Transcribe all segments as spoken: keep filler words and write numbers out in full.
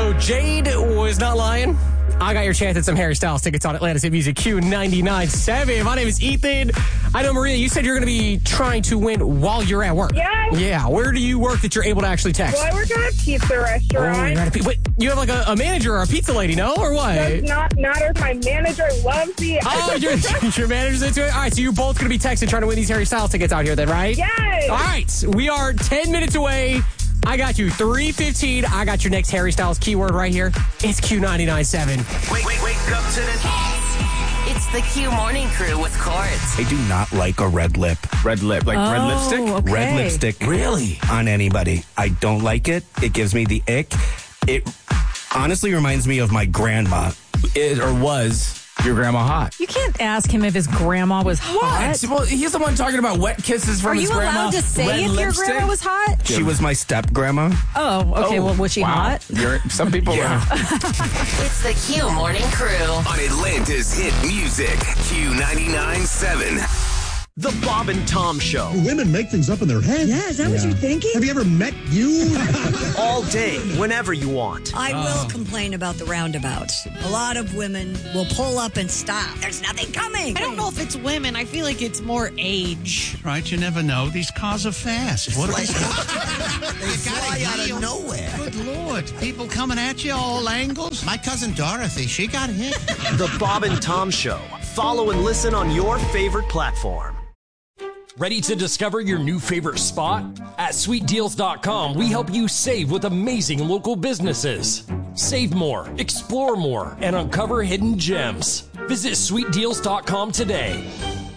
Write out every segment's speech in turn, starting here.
So Jade was not lying. I got your chance at some Harry Styles tickets on Atlanta's Hit Music Q ninety-nine point seven. My name is Ethan. I know, Maria, you said you're going to be trying to win while you're at work. Yes. Yeah. Where do you work that you're able to actually text? Well, I work at a pizza restaurant. Oh, you're at a, wait, you have like a, a manager or a pizza lady, no? Or what? Does not matter if my manager loves me. Oh, your, your manager's into it? All right, so you're both going to be texting trying to win these Harry Styles tickets out here then, right? Yes. All right. We are ten minutes away. I got you. three fifteen. I got your next Harry Styles keyword right here. It's Q ninety-nine point seven. Wait, wait, wake up to this. It's the Q Morning Crew with Courts. I do not like a red lip. Red lip, like Oh, red lipstick? okay. Red lipstick. Really? On anybody. I don't like it. It gives me the ick. It honestly reminds me of my grandma. It, or was your grandma hot? You can't ask him if his grandma was hot. Well, he's the one talking about wet kisses from Are his you grandma. allowed to say red if your lipstick. grandma was hot? She was my step grandma. Oh, okay. Oh, well, was she wow. hot? You're, some people Yeah. are. It's the Q Morning Crew. On Atlanta's Hit Music, Q ninety-nine point seven. The Bob and Tom Show. Women make things up in their head. Yeah, is that what you're thinking? Have you ever met you? All day, whenever you want. I will complain about the roundabouts. A lot of women will pull up and stop. There's nothing coming. I don't know if it's women. I feel like it's more age. Right, you never know. These cars are fast. What They fly out of nowhere. Good Lord. People coming at you all angles. My cousin Dorothy, she got hit. The Bob and Tom Show. Follow and listen on your favorite platform. Ready to discover your new favorite spot? At sweet deals dot com, we help you save with amazing local businesses. Save more, explore more, and uncover hidden gems. Visit sweet deals dot com today.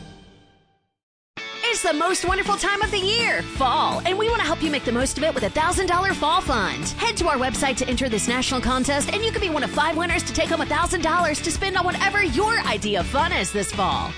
It's the most wonderful time of the year, fall, and we want to help you make the most of it with a one thousand dollars Fall Fund. Head to our website to enter this national contest, and you could be one of five winners to take home one thousand dollars to spend on whatever your idea of fun is this fall.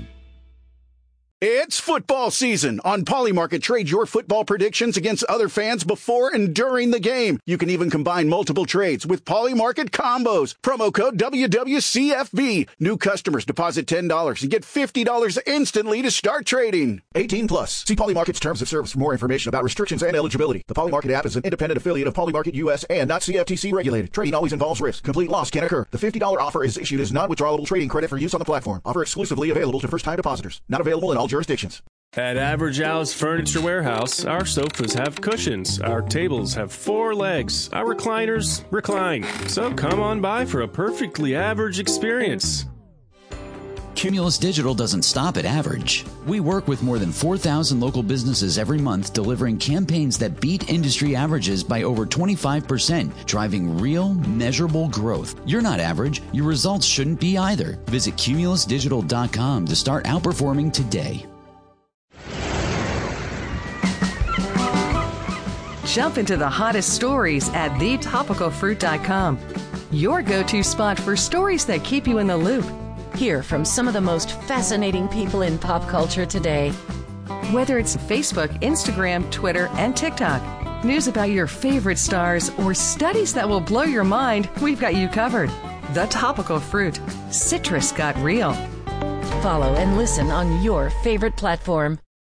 It's football season. On Polymarket, trade your football predictions against other fans before and during the game. You can even combine multiple trades with Polymarket combos. Promo code W W C F B. New customers deposit ten dollars and get fifty dollars instantly to start trading. eighteen plus. See Polymarket's terms of service for more information about restrictions and eligibility. The Polymarket app is an independent affiliate of Polymarket U S and not C F T C regulated. Trading always involves risk. Complete loss can occur. The fifty dollars offer is issued as non-withdrawable trading credit for use on the platform. Offer exclusively available to first-time depositors. Not available in all jurisdictions. At Average Al's Furniture Warehouse, our sofas have cushions, our tables have four legs, our recliners recline. So come on by for a perfectly average experience. Cumulus Digital doesn't stop at average. We work with more than four thousand local businesses every month, delivering campaigns that beat industry averages by over twenty-five percent, driving real, measurable growth. You're not average. Your results shouldn't be either. Visit cumulus digital dot com to start outperforming today. Jump into the hottest stories at the topical fruit dot com. Your go-to spot for stories that keep you in the loop. Hear from some of the most fascinating people in pop culture today. Whether it's Facebook, Instagram, Twitter, and TikTok, news about your favorite stars, or studies that will blow your mind, we've got you covered. The Topical Fruit. Citrus got real. Follow and listen on your favorite platform.